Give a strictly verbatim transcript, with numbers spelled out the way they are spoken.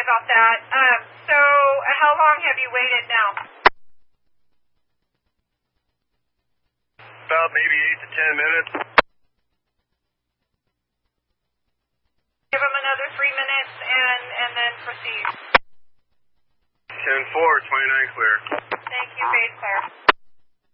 about that. Um, so how long have you waited now? About maybe eight to ten minutes. Give them another three minutes and, and then proceed. ten four, twenty-nine clear. Thank you, base clear.